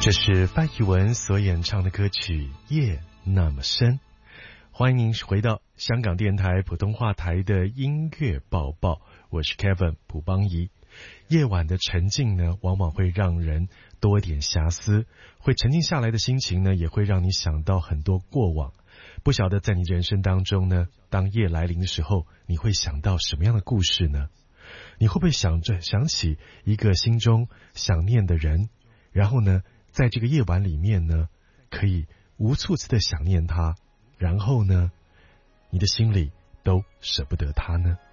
这是范逸文所演唱的歌曲《夜那么深》。欢迎您回到香港电台普通话台的音乐报报，我是 Kevin 卜邦仪。夜晚的沉静呢，往往会让人多一点遐思，会沉静下来的心情呢，也会让你想到很多过往。不晓得在你人生当中呢，当夜来临的时候，你会想到什么样的故事呢？你会不会想起一个心中想念的人，然后呢，在这个夜晚里面呢，可以无数次的想念他，然后呢，你的心里都舍不得他呢？